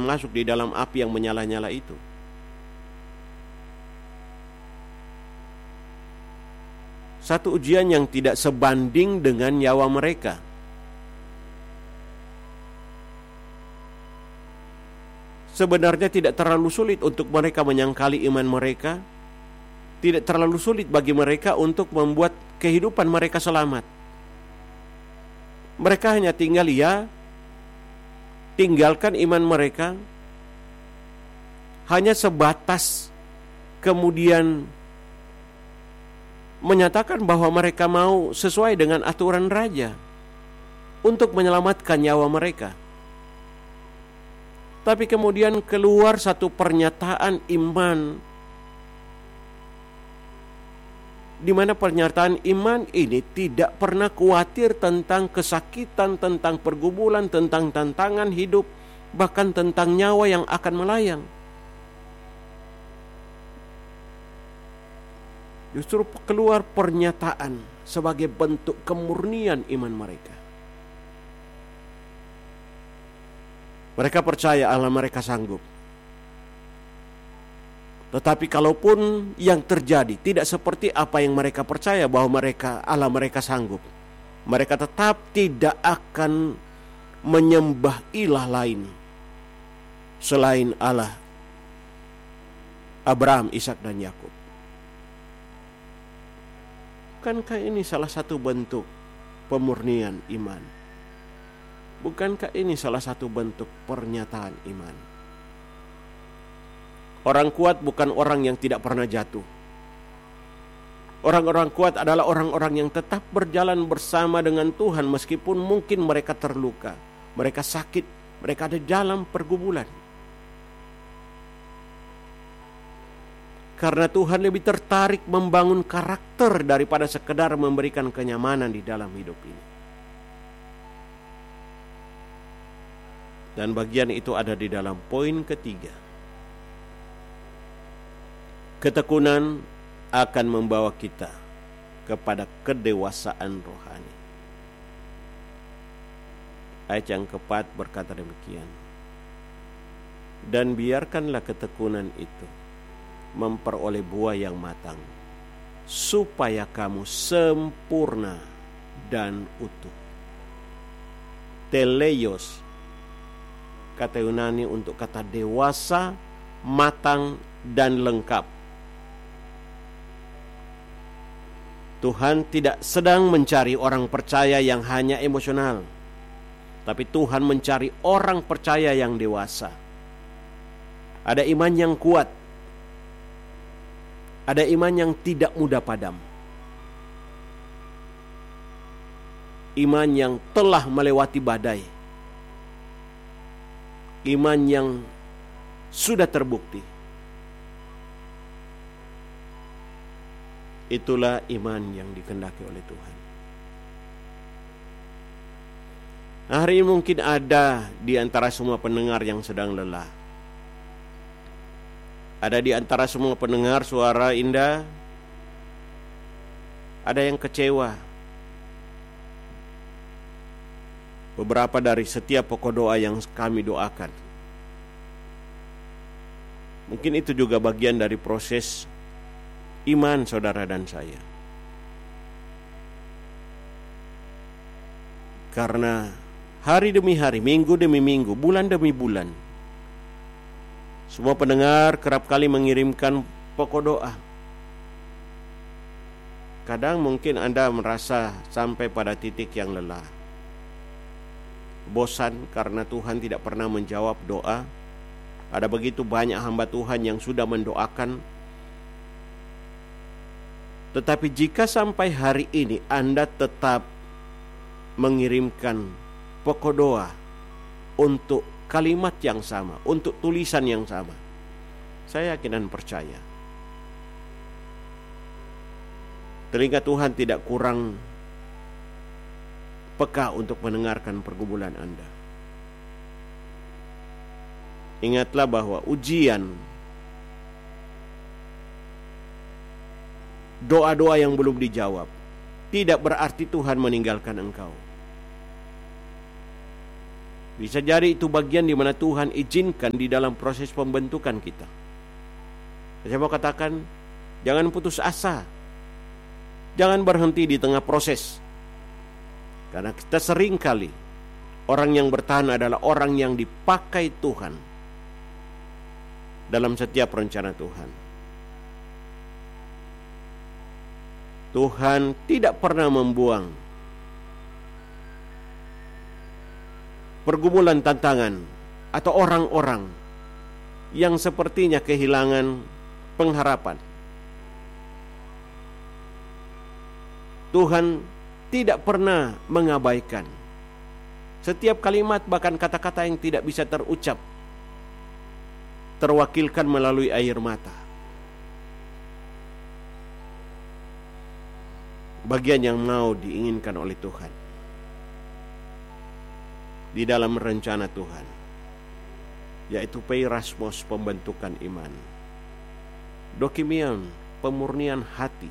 masuk di dalam api yang menyala-nyala itu. Satu ujian yang tidak sebanding dengan nyawa mereka. Sebenarnya tidak terlalu sulit untuk mereka menyangkali iman mereka. Tidak terlalu sulit bagi mereka untuk membuat kehidupan mereka selamat. Mereka hanya tinggalkan iman mereka, hanya sebatas kemudian menyatakan bahwa mereka mau sesuai dengan aturan raja untuk menyelamatkan nyawa mereka. Tapi kemudian keluar satu pernyataan iman, di mana pernyataan iman ini tidak pernah khawatir tentang kesakitan, tentang pergumulan, tentang tantangan hidup, bahkan tentang nyawa yang akan melayang. Justru keluar pernyataan sebagai bentuk kemurnian iman mereka. Mereka percaya Allah mereka sanggup. Tetapi kalaupun yang terjadi tidak seperti apa yang mereka percaya bahwa Allah mereka sanggup, mereka tetap tidak akan menyembah ilah lain selain Allah Abraham, Ishak dan Yakub. Bukankah ini salah satu bentuk pemurnian iman? Bukankah ini salah satu bentuk pernyataan iman? Orang kuat bukan orang yang tidak pernah jatuh. Orang-orang kuat adalah orang-orang yang tetap berjalan bersama dengan Tuhan meskipun mungkin mereka terluka, mereka sakit, mereka ada dalam pergumulan. Karena Tuhan lebih tertarik membangun karakter daripada sekedar memberikan kenyamanan di dalam hidup ini. Dan bagian itu ada di dalam poin ketiga. Ketekunan akan membawa kita kepada kedewasaan rohani. Ayat yang keempat berkata demikian. Dan biarkanlah ketekunan itu memperoleh buah yang matang, supaya kamu sempurna dan utuh. Teleios, kata Yunani untuk kata dewasa, matang, dan lengkap. Tuhan tidak sedang mencari orang percaya yang hanya emosional, tapi Tuhan mencari orang percaya yang dewasa. Ada iman yang kuat, ada iman yang tidak mudah padam, iman yang telah melewati badai, iman yang sudah terbukti. Itulah iman yang dikehendaki oleh Tuhan. Hari ini mungkin ada di antara semua pendengar yang sedang lelah. Ada di antara semua pendengar suara indah, ada yang kecewa. Beberapa dari setiap pokok doa yang kami doakan, mungkin itu juga bagian dari proses iman saudara dan saya. Karena hari demi hari, minggu demi minggu, bulan demi bulan, semua pendengar kerap kali mengirimkan pokok doa. Kadang mungkin Anda merasa sampai pada titik yang lelah, bosan karena Tuhan tidak pernah menjawab doa. Ada begitu banyak hamba Tuhan yang sudah mendoakan. Tetapi jika sampai hari ini Anda tetap mengirimkan pokok doa untuk kalimat yang sama, untuk tulisan yang sama, saya yakin dan percaya telinga Tuhan tidak kurang peka untuk mendengarkan pergumulan Anda. Ingatlah bahwa ujian, doa-doa yang belum dijawab, tidak berarti Tuhan meninggalkan engkau. Bisa jadi itu bagian di mana Tuhan izinkan di dalam proses pembentukan kita. Saya mau katakan, jangan putus asa. Jangan berhenti di tengah proses. Karena kita sering kali, orang yang bertahan adalah orang yang dipakai Tuhan dalam setiap rencana Tuhan. Tuhan tidak pernah membuang pergumulan tantangan atau orang-orang yang sepertinya kehilangan pengharapan. Tuhan tidak pernah mengabaikan setiap kalimat, bahkan kata-kata yang tidak bisa terucap, terwakilkan melalui air mata. Bagian yang mau diinginkan oleh Tuhan di dalam rencana Tuhan, yaitu peirasmos, pembentukan iman, dokimion, pemurnian hati,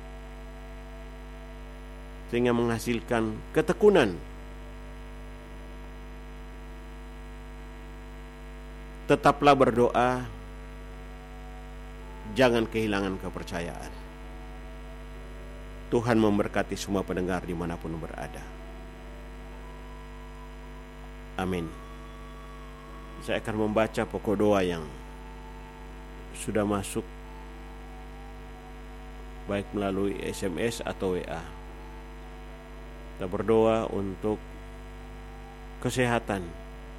sehingga menghasilkan ketekunan. Tetaplah berdoa, jangan kehilangan kepercayaan. Tuhan memberkati semua pendengar dimanapun berada. Amin. Saya akan membaca pokok doa yang sudah masuk, baik melalui SMS atau WA. Kita berdoa untuk kesehatan.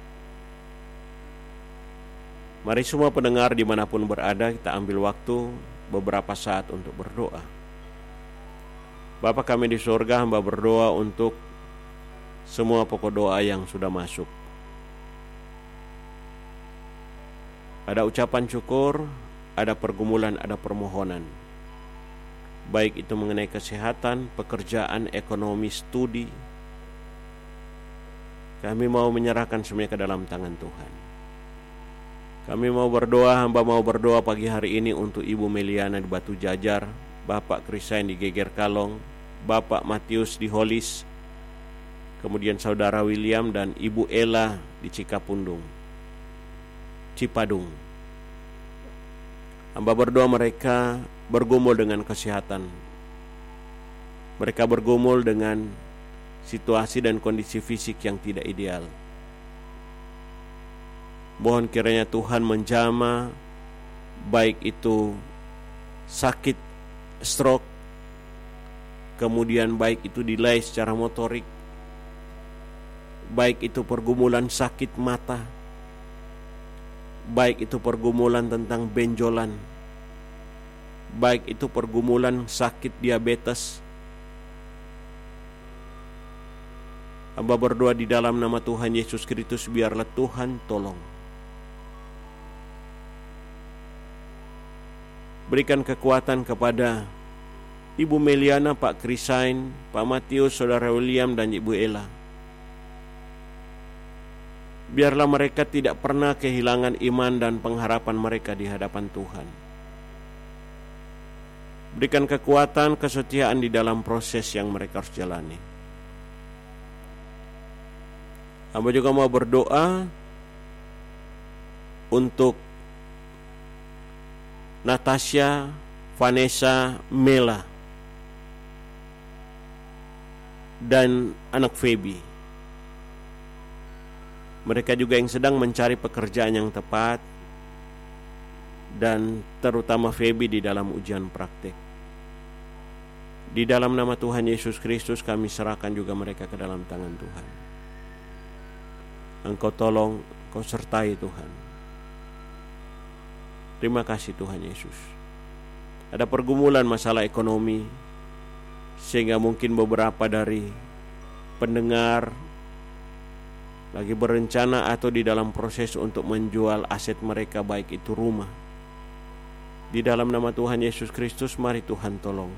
Mari semua pendengar dimanapun berada, kita ambil waktu beberapa saat untuk berdoa. Bapa kami di surga, hamba berdoa untuk semua pokok doa yang sudah masuk. Ada ucapan syukur, ada pergumulan, ada permohonan. Baik itu mengenai kesehatan, pekerjaan, ekonomi, studi. Kami mau menyerahkan semuanya ke dalam tangan Tuhan. Kami mau berdoa, hamba mau berdoa pagi hari ini untuk Ibu Meliana di Batu Jajar, Bapak Krisain di Geger Kalong, Bapak Matius di Holis, kemudian Saudara William dan Ibu Ella di Cikapundung, Cipadung. Hamba berdoa mereka bergumul dengan kesehatan. Mereka bergumul dengan situasi dan kondisi fisik yang tidak ideal. Mohon kiranya Tuhan menjamah, baik itu sakit stroke, kemudian baik itu delay secara motorik, baik itu pergumulan sakit mata, baik itu pergumulan tentang benjolan, baik itu pergumulan sakit diabetes. Hamba berdoa di dalam nama Tuhan Yesus Kristus, biarlah Tuhan tolong. Berikan kekuatan kepada Ibu Meliana, Pak Krisain, Pak Matius, Saudara William, dan Ibu Ella. Biarlah mereka tidak pernah kehilangan iman dan pengharapan mereka di hadapan Tuhan. Berikan kekuatan, kesetiaan di dalam proses yang mereka harus jalani. Hamba juga mau berdoa untuk Natasha, Vanessa, Mela, dan anak Feby. Mereka juga yang sedang mencari pekerjaan yang tepat, dan terutama Feby di dalam ujian praktek. Di dalam nama Tuhan Yesus Kristus kami serahkan juga mereka ke dalam tangan Tuhan. Engkau tolong, Engkau sertai Tuhan. Terima kasih Tuhan Yesus. Ada pergumulan masalah ekonomi, sehingga mungkin beberapa dari pendengar lagi berencana atau di dalam proses untuk menjual aset mereka, baik itu rumah. Di dalam nama Tuhan Yesus Kristus, mari Tuhan tolong.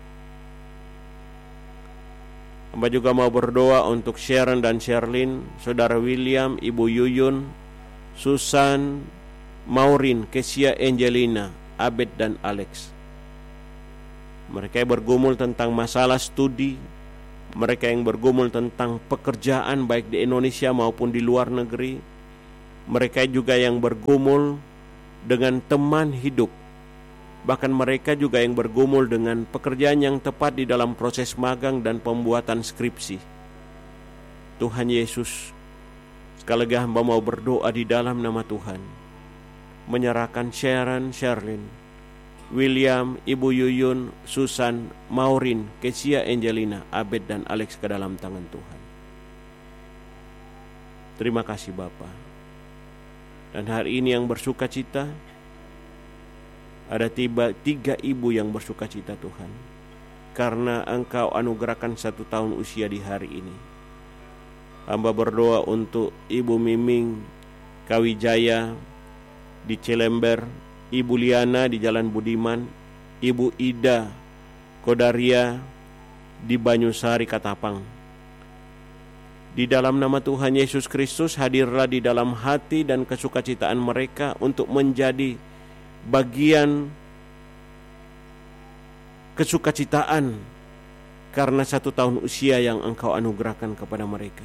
Hamba juga mau berdoa untuk Sharon dan Sherlyn, Saudara William, Ibu Yuyun, Susan, Maureen, Kesia, Angelina, Abed, dan Alex. Mereka bergumul tentang masalah studi, mereka yang bergumul tentang pekerjaan baik di Indonesia maupun di luar negeri, mereka juga yang bergumul dengan teman hidup, bahkan mereka juga yang bergumul dengan pekerjaan yang tepat di dalam proses magang dan pembuatan skripsi. Tuhan Yesus, sekali lagi hamba mau berdoa di dalam nama Tuhan, menyerahkan Sharon, Sherlyn, William, Ibu Yuyun, Susan, Maureen, Kesia, Angelina, Abed, dan Alex ke dalam tangan Tuhan. Terima kasih Bapa. Dan hari ini yang bersuka cita, ada 3 ibu yang bersuka cita Tuhan, karena Engkau anugerahkan 1 tahun usia di hari ini. Hamba berdoa untuk Ibu Miming Kawijaya di Cilember, Ibu Liana di Jalan Budiman, Ibu Ida Kodaria di Banyusari Katapang. Di dalam nama Tuhan Yesus Kristus, hadirlah di dalam hati dan kesukacitaan mereka untuk menjadi bagian kesukacitaan karena 1 tahun usia yang Engkau anugerahkan kepada mereka.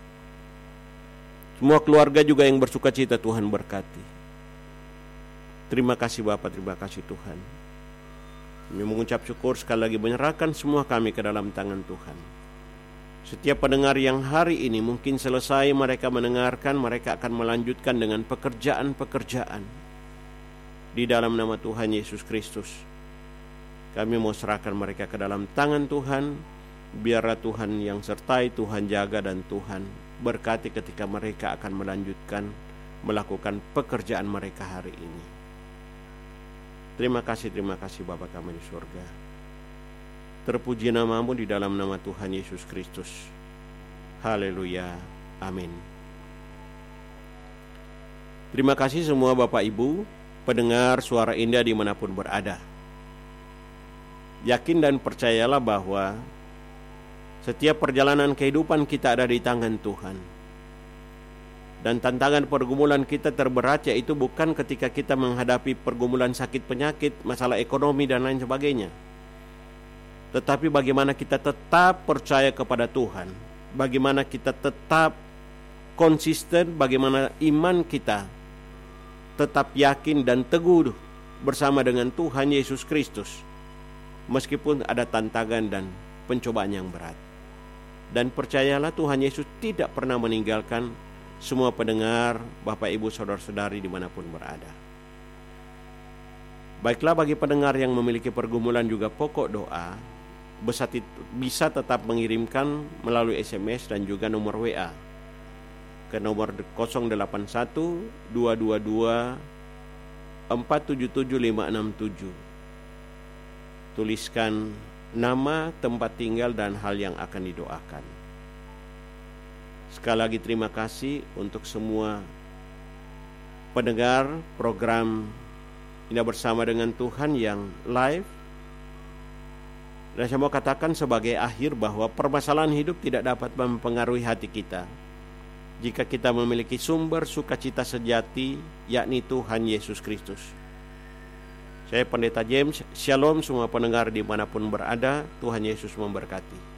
Semua keluarga juga yang bersukacita Tuhan berkati. Terima kasih Bapa, terima kasih Tuhan. Kami mengucap syukur, sekali lagi menyerahkan semua kami ke dalam tangan Tuhan. Setiap pendengar yang hari ini mungkin selesai mereka mendengarkan, mereka akan melanjutkan dengan pekerjaan-pekerjaan. Di dalam nama Tuhan Yesus Kristus, kami mau serahkan mereka ke dalam tangan Tuhan. Biarlah Tuhan yang sertai, Tuhan jaga, dan Tuhan berkati ketika mereka akan melanjutkan melakukan pekerjaan mereka hari ini. Terima kasih Bapa kami di surga. Terpuji namamu di dalam nama Tuhan Yesus Kristus. Haleluya. Amin. Terima kasih semua Bapak Ibu pendengar Suara Indah dimanapun berada. Yakin dan percayalah bahwa setiap perjalanan kehidupan kita ada di tangan Tuhan. Dan tantangan pergumulan kita terberat yaitu bukan ketika kita menghadapi pergumulan sakit penyakit, masalah ekonomi dan lain sebagainya, tetapi bagaimana kita tetap percaya kepada Tuhan, bagaimana kita tetap konsisten, bagaimana iman kita tetap yakin dan teguh bersama dengan Tuhan Yesus Kristus, meskipun ada tantangan dan pencobaan yang berat. Dan percayalah Tuhan Yesus tidak pernah meninggalkan semua pendengar, Bapak Ibu Saudara-saudari dimanapun berada. Baiklah, bagi pendengar yang memiliki pergumulan juga pokok doa bisa tetap mengirimkan melalui SMS dan juga nomor WA ke nomor 081 222 477567. Tuliskan nama, tempat tinggal, dan hal yang akan didoakan. Sekali lagi terima kasih untuk semua pendengar program Indah Bersama dengan Tuhan yang live. Dan saya mau katakan sebagai akhir bahwa permasalahan hidup tidak dapat mempengaruhi hati kita jika kita memiliki sumber sukacita sejati, yakni Tuhan Yesus Kristus. Saya Pendeta James, Shalom semua pendengar dimanapun berada, Tuhan Yesus memberkati.